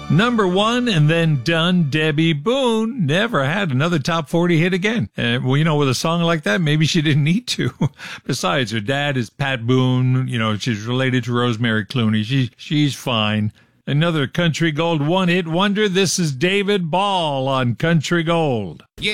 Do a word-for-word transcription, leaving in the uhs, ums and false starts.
Number one and then done. Debbie Boone never had another top forty hit again. Uh, well, you know, with a song like that, maybe she didn't need to. Besides, her dad is Pat Boone. You know, she's related to Rosemary Clooney. She, she's fine. Another Country Gold one-hit wonder. This is David Ball on Country Gold. Yeah.